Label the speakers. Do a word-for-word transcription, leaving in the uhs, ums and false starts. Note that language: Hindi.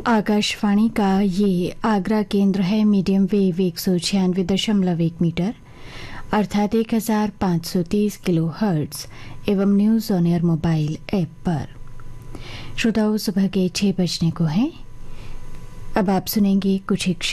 Speaker 1: आकाशवाणी का ये आगरा केंद्र है। मीडियम वेव एक सौ छियानवे दशमलव एक मीटर अर्थात एक हजार पाँच सौ तीस किलो हर्ट्ज एवं news on air mobile app पर। श्रोताओं, सुबह के छह बजने को हैं। अब आप सुनेंगे कुछ एक